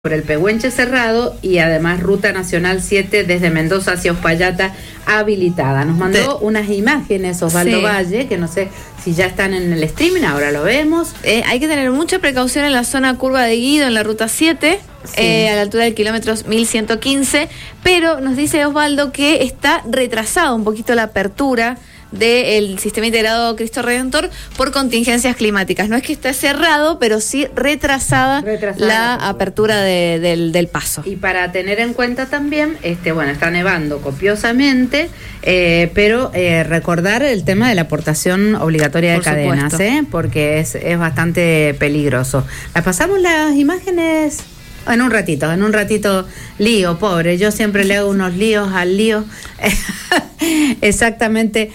por el Pehuenche cerrado y además Ruta Nacional 7 desde Mendoza hacia Uspallata habilitada. Nos mandó unas imágenes Osvaldo Valle, que no sé si ya están en el streaming, ahora lo vemos. Hay que tener mucha precaución en la zona curva de Guido, en la Ruta 7, a la altura del kilómetro 1115, pero nos dice Osvaldo que está retrasada un poquito la apertura del sistema integrado Cristo Redentor por contingencias climáticas. No es que esté cerrado, pero sí retrasada la apertura del paso. Y para tener en cuenta también, está nevando copiosamente, pero recordar el tema de la aportación obligatoria de cadenas, porque es bastante peligroso. ¿La pasamos las imágenes? En un ratito, lío, pobre, yo siempre le hago unos líos al lío. Exactamente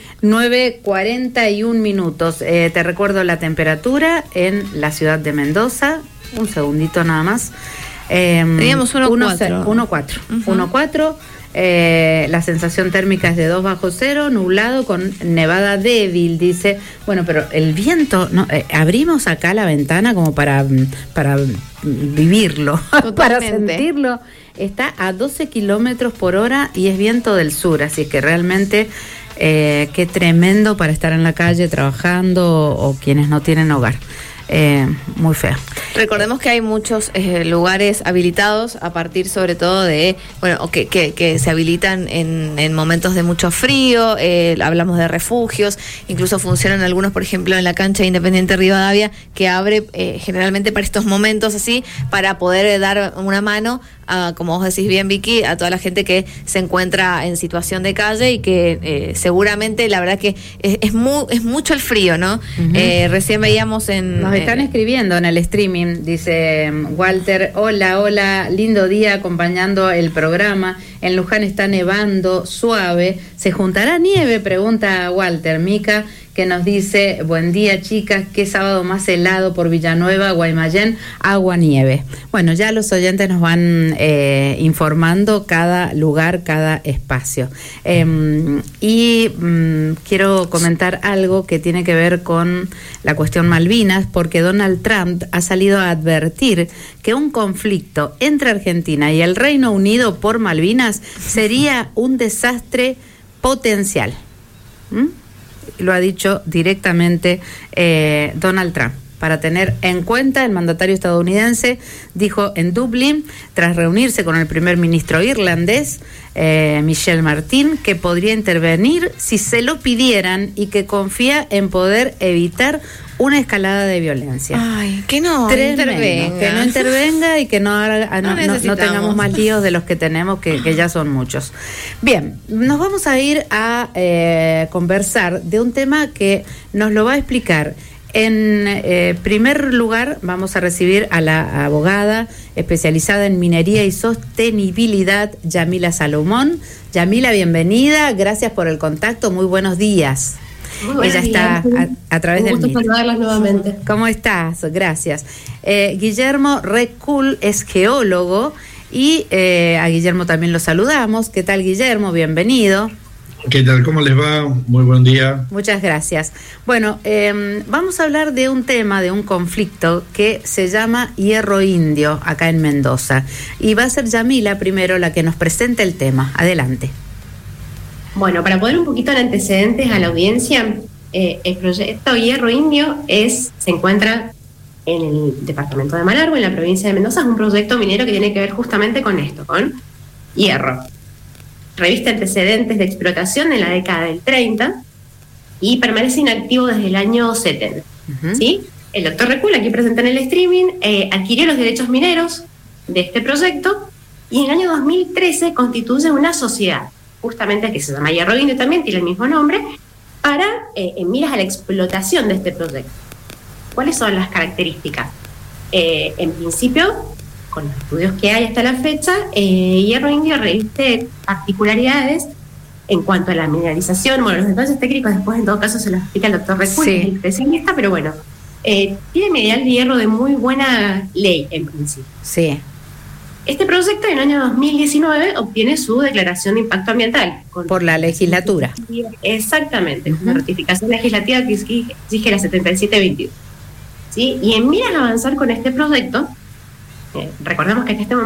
9:41. Te recuerdo la temperatura en la ciudad de Mendoza, un segundito nada más. Teníamos 1.4. 1.4. La sensación térmica es de 2 bajo cero, nublado con nevada débil, dice. Bueno, pero el viento, no, abrimos acá la ventana como para vivirlo, para sentirlo. Está a 12 kilómetros por hora y es viento del sur, así que realmente qué tremendo para estar en la calle trabajando o quienes no tienen hogar. Muy feo. Recordemos que hay muchos lugares habilitados a partir sobre todo de, que se habilitan en momentos de mucho frío, hablamos de refugios, incluso funcionan algunos, por ejemplo, en la cancha de Independiente Rivadavia, que abre generalmente para estos momentos así, para poder dar una mano a, como vos decís bien, Vicky, a toda la gente que se encuentra en situación de calle y que seguramente, la verdad que es mucho el frío, ¿no? Uh-huh. Recién veíamos Nos están escribiendo en el streaming, dice Walter, hola, lindo día acompañando el programa. En Luján está nevando suave. ¿Se juntará nieve? Pregunta Walter. Mica, que nos dice, buen día chicas, qué sábado más helado por Villanueva, Guaymallén, agua nieve. Bueno, ya los oyentes nos van informando cada lugar, cada espacio. Quiero comentar algo que tiene que ver con la cuestión Malvinas, porque Donald Trump ha salido a advertir que un conflicto entre Argentina y el Reino Unido por Malvinas sería un desastre potencial. Lo ha dicho directamente Donald Trump. Para tener en cuenta, el mandatario estadounidense dijo en Dublín, tras reunirse con el primer ministro irlandés, Michel Martin, que podría intervenir si se lo pidieran y que confía en poder evitar una escalada de violencia. Ay, que no intervenga. Que no intervenga y que no tengamos más líos de los que tenemos, que ya son muchos. Bien, nos vamos a ir a conversar de un tema que nos lo va a explicar. En primer lugar, vamos a recibir a la abogada especializada en minería y sostenibilidad, Yamila Salomón. Yamila, bienvenida, gracias por el contacto, muy buenos días. Ella está a través del gusto saludarlas nuevamente. ¿Cómo estás? Gracias. Guillermo Recul es geólogo y a Guillermo también lo saludamos. ¿Qué tal, Guillermo? Bienvenido. ¿Qué tal? ¿Cómo les va? Muy buen día. Muchas gracias. Bueno, vamos a hablar de un tema, de un conflicto que se llama Hierro Indio acá en Mendoza. Y va a ser Yamila primero la que nos presente el tema. Adelante. Bueno, para poner un poquito de antecedentes a la audiencia, el proyecto Hierro Indio se encuentra en el departamento de Malargüe, en la provincia de Mendoza. Es un proyecto minero que tiene que ver justamente con esto, con hierro. Reviste antecedentes de explotación en la década del 30 y permanece inactivo desde el año 70. Uh-huh. ¿Sí? El doctor Recul, aquí presente en el streaming, adquirió los derechos mineros de este proyecto y en el año 2013 constituye una sociedad, justamente que se llama Hierro Indio, también tiene el mismo nombre, para en miras a la explotación de este proyecto. ¿Cuáles son las características? En principio, con los estudios que hay hasta la fecha, Hierro Indio reviste particularidades en cuanto a la mineralización. Bueno, los detalles técnicos después en todo caso se los explica el doctor Recul, que es el especialista, pero bueno, tiene mineral de hierro de muy buena ley en principio. Sí. Este proyecto en el año 2019 obtiene su declaración de impacto ambiental. Por la legislatura. Exactamente, una notificación legislativa que exige la 7721. ¿Sí? Y en miras a avanzar con este proyecto, Recordemos que en este momento